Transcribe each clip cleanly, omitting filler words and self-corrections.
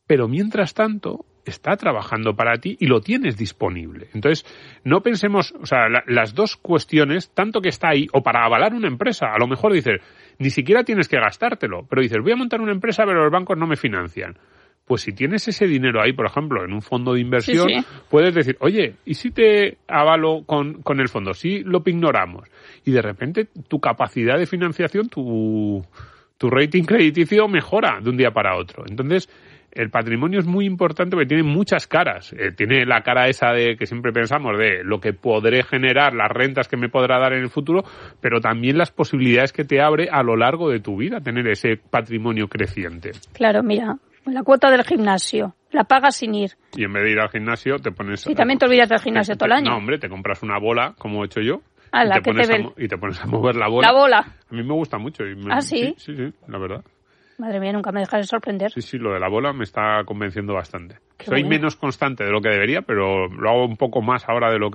pero mientras tanto está trabajando para ti y lo tienes disponible. Entonces, no pensemos, o sea, las dos cuestiones, tanto que está ahí, o para avalar una empresa, a lo mejor dices, ni siquiera tienes que gastártelo, pero dices, voy a montar una empresa, pero los bancos no me financian. Pues si tienes ese dinero ahí, por ejemplo, en un fondo de inversión, sí. Puedes decir, oye, ¿y si te avalo con el fondo? Si lo ignoramos. Y de repente tu capacidad de financiación, tu rating crediticio mejora de un día para otro. Entonces, el patrimonio es muy importante porque tiene muchas caras. Tiene la cara esa de que siempre pensamos de lo que podré generar, las rentas que me podrá dar en el futuro, pero también las posibilidades que te abre a lo largo de tu vida tener ese patrimonio creciente. Claro, mira, la cuota del gimnasio, la pagas sin ir. Y en vez de ir al gimnasio te pones... Y también te olvidas del gimnasio todo el año. No, hombre, te compras una bola, como he hecho yo. Y te pones a mover la bola. La bola. A mí me gusta mucho. ¿Ah, sí? Sí, la verdad. Madre mía, nunca me dejas de sorprender. Sí, lo de la bola me está convenciendo bastante. Soy menos constante de lo que debería, pero lo hago un poco más ahora de lo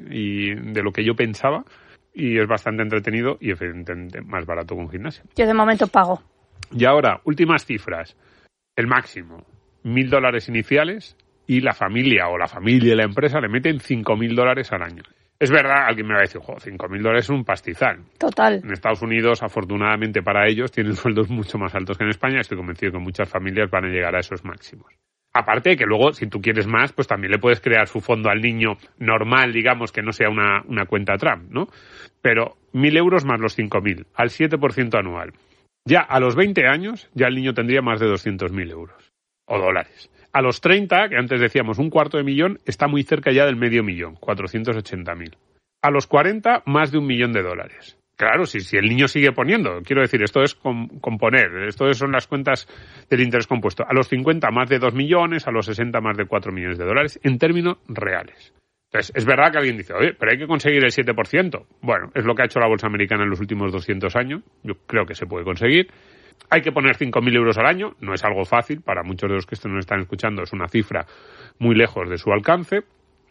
que yo pensaba y es bastante entretenido y evidentemente más barato que un gimnasio. Yo de momento pago. Y ahora, últimas cifras. El máximo, $1,000 iniciales y la familia y la empresa le meten $5,000 al año. Es verdad, alguien me va a decir, $5,000 es un pastizal. Total. En Estados Unidos, afortunadamente para ellos, tienen sueldos mucho más altos que en España. Estoy convencido que muchas familias van a llegar a esos máximos. Aparte de que luego, si tú quieres más, pues también le puedes crear su fondo al niño normal, digamos, que no sea una cuenta Trump, ¿no? Pero 1.000 euros más los 5.000, al 7% anual. Ya a los 20 años, ya el niño tendría más de 200.000 euros o dólares. A los 30, que antes decíamos $250,000, está muy cerca ya del $500,000, 480.000. A los 40, más de $1,000,000. Claro, si el niño sigue poniendo, quiero decir, esto es componer, esto son las cuentas del interés compuesto. A los 50, más de 2 millones, a los 60, más de $4 millones, en términos reales. Entonces, es verdad que alguien dice, oye, pero hay que conseguir el 7%. Bueno, es lo que ha hecho la bolsa americana en los últimos 200 años. Yo creo que se puede conseguir. Hay que poner 5.000 euros al año. No es algo fácil. Para muchos de los que nos están escuchando es una cifra muy lejos de su alcance.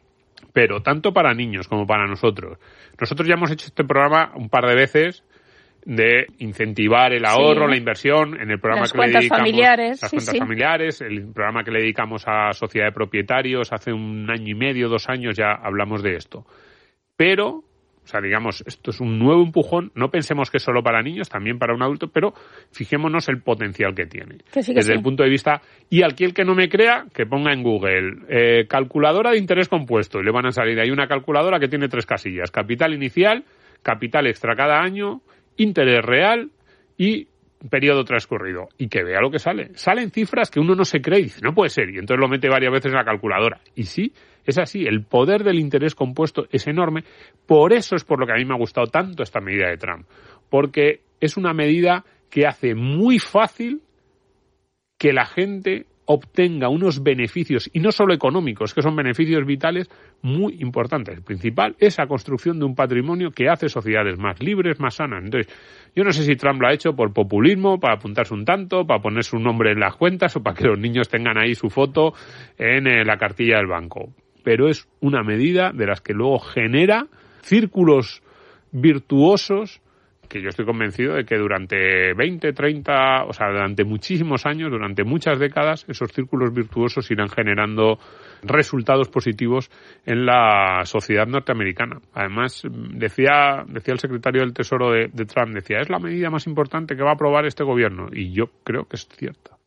Pero tanto para niños como para nosotros. Nosotros ya hemos hecho este programa un par de veces de incentivar el ahorro, la inversión, en el programa las que le dedicamos familiares, las cuentas familiares, el programa que le dedicamos a sociedad de propietarios, hace 1 año y medio, 2 años ya hablamos de esto. Pero, o sea, digamos, esto es un nuevo empujón, no pensemos que es solo para niños, también para un adulto, pero fijémonos el potencial que tiene. Desde el punto de vista, y aquel que no me crea, que ponga en Google, calculadora de interés compuesto, y le van a salir ahí una calculadora que tiene 3 casillas, capital inicial, capital extra cada año, interés real y periodo transcurrido. Y que vea lo que sale. Salen cifras que uno no se cree y dice, no puede ser. Y entonces lo mete varias veces en la calculadora. Y sí, es así. El poder del interés compuesto es enorme. Por eso es por lo que a mí me ha gustado tanto esta medida de Trump. Porque es una medida que hace muy fácil que la gente obtenga unos beneficios, y no solo económicos, que son beneficios vitales muy importantes. El principal es la construcción de un patrimonio que hace sociedades más libres, más sanas. Entonces, yo no sé si Trump lo ha hecho por populismo, para apuntarse un tanto, para poner su nombre en las cuentas o para que los niños tengan ahí su foto en la cartilla del banco. Pero es una medida de las que luego genera círculos virtuosos que yo estoy convencido de que durante 20, 30, o sea, durante muchísimos años, durante muchas décadas, esos círculos virtuosos irán generando resultados positivos en la sociedad norteamericana. Además, decía el secretario del Tesoro de Trump, decía, es la medida más importante que va a aprobar este gobierno, y yo creo que es cierta.